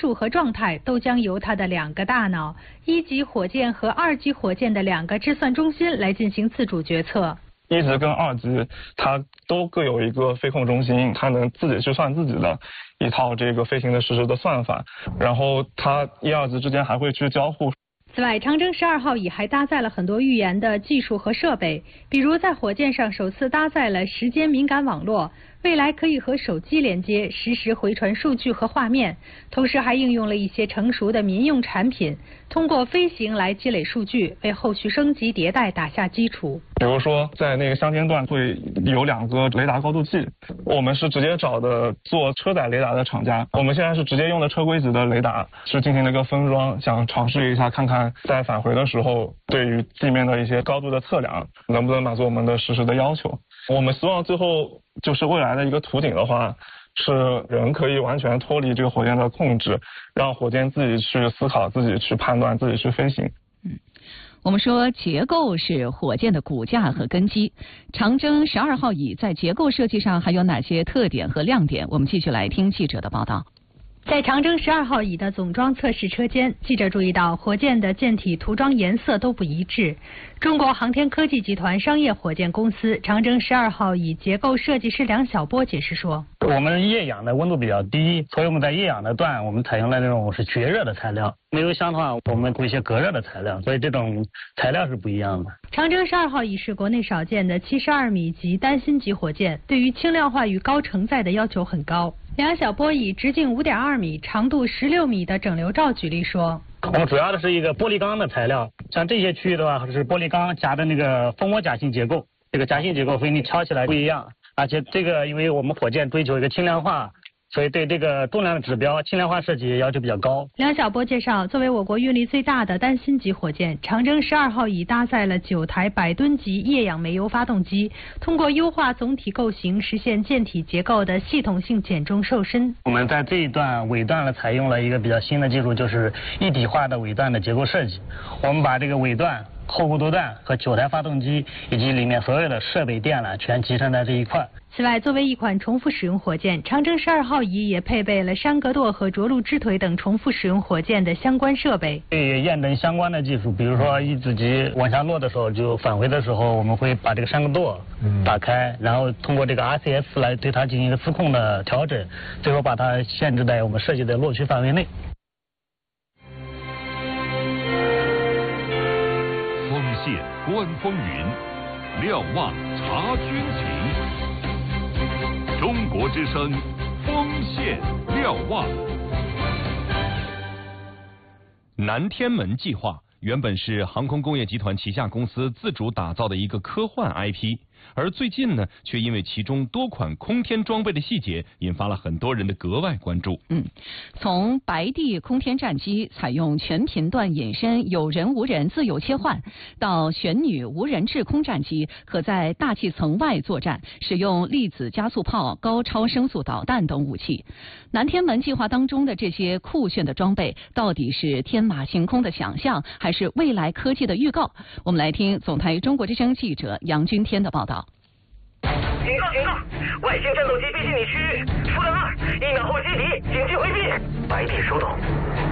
数和状态都将由它的2个大脑，1级火箭和2级火箭的2个计算中心来进行自主决策。 1级跟2级它都各有一个飞控中心，它能自己去算自己的一套这个飞行的实时的算法，然后它1、2级之间还会去交互。 此外，长征12号乙还搭载了很多预研的技术和设备，比如在火箭上首次搭载了时间敏感网络，未来可以和手机连接，实时回传数据和画面。同时还应用了一些成熟的民用产品，通过飞行来积累数据，为后续升级迭代打下基础。 比如说，在那个乡间段会有2个雷达高度计，我们是直接找的做车载雷达的厂家，我们现在是直接用的车规级的雷达，是进行了一个分装，想尝试一下看看在返回的时候对于地面的一些高度的测量能不能满足我们的实时的要求。我们希望最后就是未来的一个图景的话，是人可以完全脱离这个火箭的控制，让火箭自己去思考、自己去判断、自己去飞行。 我们说结构是火箭的骨架和根基，长征12号乙在结构设计上还有哪些特点和亮点？我们继续来听记者的报道。 在长征12号乙的总装测试车间，记者注意到火箭的舰体涂装颜色都不一致。中国航天科技集团商业火箭公司长征12号乙结构设计师梁晓波解释说， 我们液氧的温度比较低，所以我们在液氧的段我们采用了那种是绝热的材料，煤油箱的话我们会一些隔热的材料，所以这种材料是不一样的。 长征12号乙是国内少见的72米级单芯级火箭，对于轻量化与高承载的要求很高。梁晓波以直径5.2米、长度16米的整流罩举例说， 我们主要的是一个玻璃钢的材料，像这些区域的话是玻璃钢夹的那个蜂窝夹心结构，这个夹心结构和你敲起来不一样，而且这个因为我们火箭追求一个轻量化，所以对这个重量的指标轻量化设计要求比较高。 梁晓波介绍，作为我国运力最大的单芯级火箭，长征12号乙搭载了9台100吨级液氧煤油发动机，通过优化总体构型，实现舰体结构的系统性减重瘦身。 我们在这一段尾段采用了一个比较新的技术，就是一体化的尾段的结构设计。我们把这个尾段、后固舵段和9台发动机以及里面所有的设备电缆全集成在这一块。 此外，作为一款重复使用火箭，长征12号乙也配备了山格舵和着陆支腿等重复使用火箭的相关设备。 对验证相关的技术，比如说1子级往下落的时候，就返回的时候，我们会把这个山格舵打开，然后通过这个 RCS 来对它进行一个自控的调整，最后把它限制在我们设计的落区范围内。 锋线观风云，瞭望察军情。中国之声，锋线瞭望。南天门计划原本是航空工业集团旗下公司自主打造的一个科幻 IP， 而最近呢，却因为其中多款空天装备的细节，引发了很多人的格外关注。 从白帝空天战机采用全频段隐身、有人无人自由切换，到玄女无人制空战机可在大气层外作战，使用粒子加速炮、高超声速导弹等武器。南天门计划当中的这些酷炫的装备，到底是天马行空的想象，还是未来科技的预告？我们来听总台中国之声记者杨君天的报道。 警告警告！外星战斗机逼近你区域，负担2，1秒后击敌，警惕回避。白帝收到。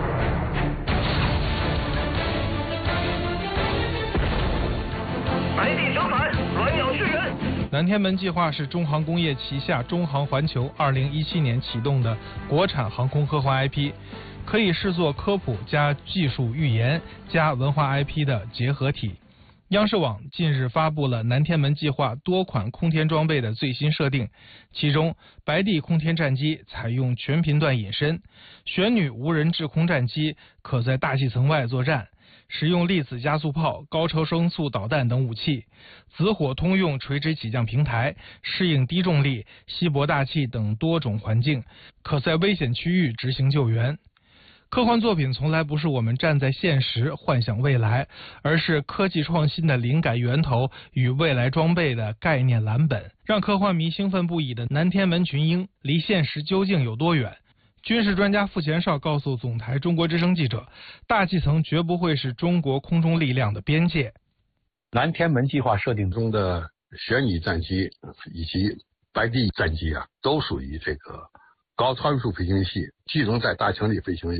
白帝折返，鸾鸟驰援。 南天门计划是中航工业旗下中航环球2017年启动的国产航空科幻 IP， 可以视作科普加技术预言加文化 IP 的结合体。央视网近日发布了南天门计划多款空天装备的最新设定，其中白帝空天战机采用全频段隐身，玄女无人制空战机可在大气层外作战，使用粒子加速炮、高超声速导弹等武器，紫火通用垂直起降平台，适应低重力、稀薄大气等多种环境，可在危险区域执行救援。科幻作品从来不是我们站在现实幻想未来，而是科技创新的灵感源头与未来装备的概念蓝本。让科幻迷兴奋不已的南天门群英，离现实究竟有多远？军事专家傅前绍告诉总台中国之声记者，大气层绝不会是中国空中力量的边界。 南天门计划设定中的玄女战机以及白帝战机都属于这个高参数飞行器，既能在大气层里飞行，